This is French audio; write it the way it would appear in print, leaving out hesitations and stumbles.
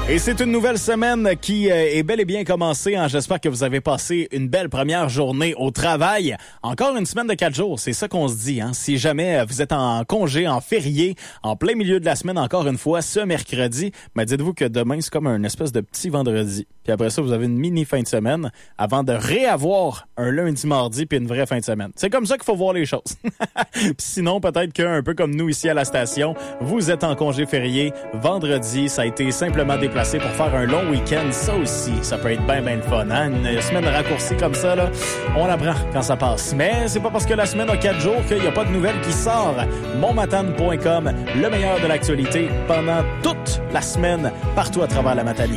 Et c'est une nouvelle semaine qui est bel et bien commencée. J'espère que vous avez passé une belle première journée au travail. Encore une semaine de 4 jours, c'est ça qu'on se dit. Si jamais vous êtes en congé, en férié, en plein milieu de la semaine, encore une fois, ce mercredi, mais dites-vous que demain, c'est comme un espèce de petit vendredi. Puis après ça, vous avez une mini fin de semaine avant de réavoir un lundi, mardi, puis une vraie fin de semaine. C'est comme ça qu'il faut voir les choses. Puis sinon, peut-être qu'un peu comme nous ici à la station, vous êtes en congé férié. Vendredi, ça a été simplement déplacé pour faire un long week-end. Ça aussi, ça peut être bien le fun. Une semaine raccourcie comme ça, là, on apprend quand ça passe. Mais c'est pas parce que la semaine a 4 jours qu'il n'y a pas de nouvelles qui sort. Monmatane.com, le meilleur de l'actualité pendant toute la semaine, partout à travers la Matanie.